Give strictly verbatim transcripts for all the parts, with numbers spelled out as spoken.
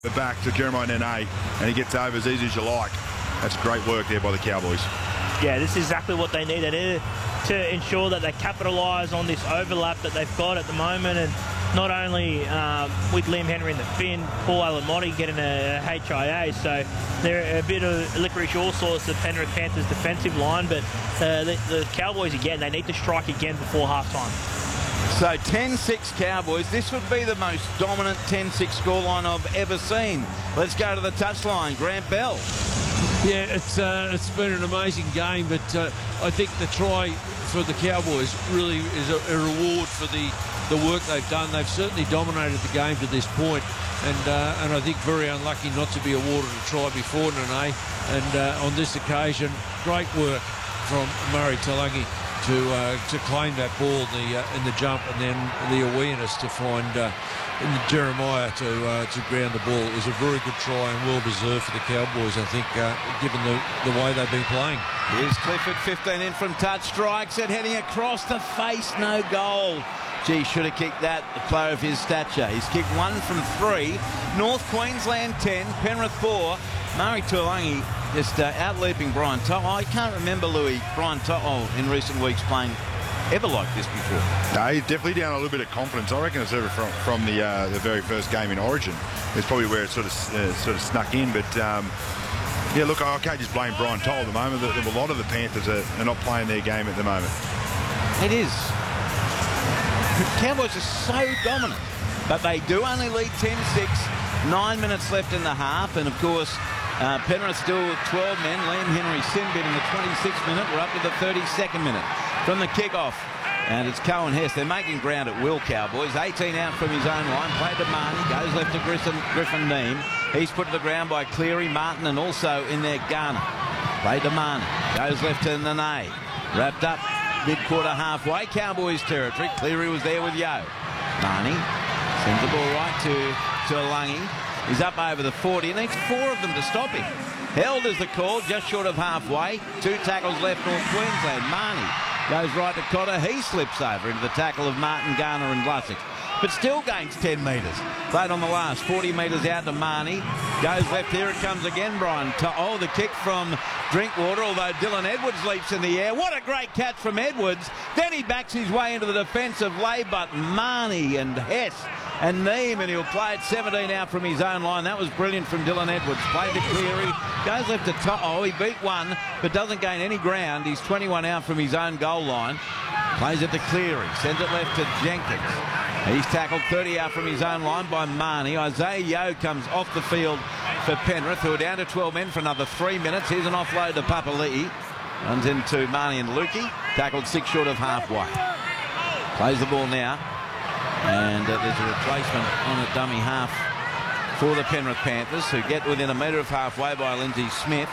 The back to Jeremiah Nene, and he gets over as easy as you like. That's great work there by the Cowboys. Yeah, this is exactly what they need. They need to ensure that they capitalise on this overlap that they've got at the moment, and not only um, with Liam Henry in the fin, Paul Alamotti getting a H I A, so they're a bit of licorice all sorts of Penrith Panthers defensive line, but uh, the, the Cowboys, again, they need to strike again before half-time. So ten six Cowboys. This would be the most dominant ten six scoreline I've ever seen. Let's go to the touchline. Grant Bell. Yeah, it's uh, it's been an amazing game, but uh, I think the try for the Cowboys really is a, a reward for the, the work they've done. They've certainly dominated the game to this point, and uh, and I think very unlucky not to be awarded a try before Nene. And uh, on this occasion, great work from Murray Taulagi to uh, to claim that ball in the uh, in the jump, and then the awareness to find uh, Jeremiah to uh, to ground the ball. It was a very good try and well deserved for the Cowboys, I think, uh, given the the way they've been playing. Here's Clifford, fifteen in from touch, strikes it, heading across the face, no goal. Gee, should have kicked that, a player of his stature. He's kicked one from three. North Queensland ten, Penrith four. Murray Taulagi just uh, out-leaping Brian To'o. I can't remember, Louis, Brian To'o in recent weeks playing ever like this before. No, he's definitely down a little bit of confidence. I reckon it's over from, from the uh, the very first game in Origin. It's probably where it sort of uh, sort of snuck in. But um, yeah, look, I can't just blame Brian To'o at the moment. A lot of the Panthers are, are not playing their game at the moment. It is. The Cowboys are so dominant, but they do only lead ten six. Nine minutes left in the half, and of course, uh, Penrith still with twelve men. Liam Henry sin bit in the twenty-sixth minute. We're up to the thirty-second minute from the kickoff. And it's Cohen Hess. They're making ground at will, Cowboys. eighteen out from his own line. Played to Marnie. Goes left to Griffin, Griffin Neame. He's put to the ground by Cleary, Martin, and also in there Garner. Played to Marnie. Goes left to Nene. Wrapped up mid-quarter halfway. Cowboys territory. Cleary was there with Yo. Marnie sends the ball right to, to Lungy. He's up over the forty. He needs four of them to stop him. Held is the call, just short of halfway. Two tackles left, North Queensland. Marnie goes right to Cotter. He slips over into the tackle of Martin, Garner and Lussick, but still gains ten metres. Played on the last, forty metres out to Marnie. Goes left, here it comes again, Brian. Oh, the kick from Drinkwater, although Dylan Edwards leaps in the air. What a great catch from Edwards. Then he backs his way into the defensive lay, but Marnie and Hess and Neame, and he'll play it seventeen out from his own line. That was brilliant from Dylan Edwards. Played to Cleary, goes left to To'o. He beat one, but doesn't gain any ground. He's twenty-one out from his own goal line. Plays it to Cleary, sends it left to Jenkins. He's tackled thirty out from his own line by Marnie. Isaiah Yo comes off the field for Penrith, who are down to twelve men for another three minutes. Here's an offload to Papali'i. Runs into Marnie and Lukey. Tackled six short of halfway. Plays the ball now. And uh, there's a replacement on a dummy half for the Penrith Panthers, who get within a metre of halfway by Lindsay Smith.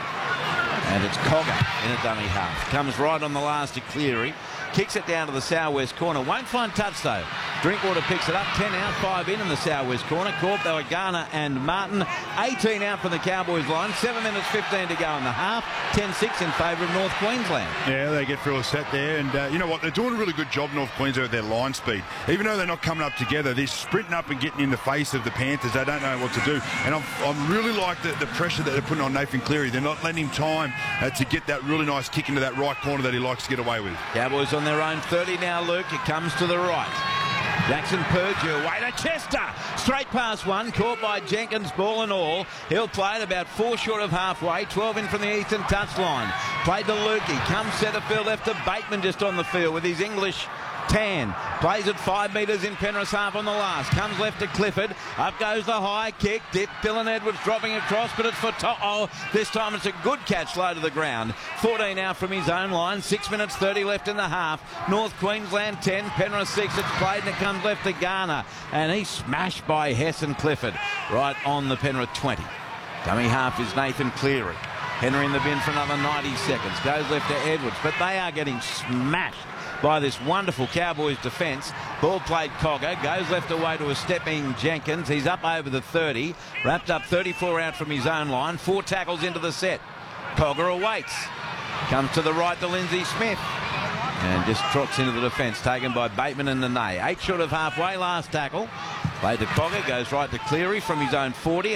And it's Cogger in a dummy half. Comes right on the last to Cleary. Kicks it down to the southwest corner. Won't find touch though. Drinkwater picks it up. ten out, five in in the southwest corner. Caught by Garner and Martin. eighteen out from the Cowboys line. seven minutes fifteen to go in the half. ten six in favour of North Queensland. Yeah, they get through a set there. And uh, you know what? They're doing a really good job, North Queensland, with their line speed. Even though they're not coming up together, they're sprinting up and getting in the face of the Panthers. They don't know what to do. And I'm, I'm really like the, the pressure that they're putting on Nathan Cleary. They're not letting him time uh, to get that really nice kick into that right corner that he likes to get away with. Cowboys on their own thirty now, Luke. It comes to the right. Jackson Purdue away to Chester. Straight past one. Caught by Jenkins, ball and all. He'll play it about four short of halfway. twelve in from the eastern touchline. Played to Lukey. Comes centre field left to Bateman just on the field with his English tan. Plays it five metres in Penrith's half on the last. Comes left to Clifford. Up goes the high kick. Dip. Dylan Edwards dropping across, but it's for To'o. This time it's a good catch low to the ground. fourteen out from his own line. six minutes thirty left in the half. North Queensland ten, Penrith six. It's played and it comes left to Garner. And he's smashed by Hess and Clifford right on the Penrith twenty. Dummy half is Nathan Cleary. Henry in the bin for another ninety seconds. Goes left to Edwards, but they are getting smashed by this wonderful Cowboys defence. Ball played Cogger. Goes left away to a stepping Jenkins. He's up over the thirty. Wrapped up thirty-four out from his own line. Four tackles into the set. Cogger awaits. Comes to the right to Lindsay Smith. And just trots into the defence. Taken by Bateman and Nene. Eight short of halfway. Last tackle. Play to Cogger, goes right to Cleary from his own forty.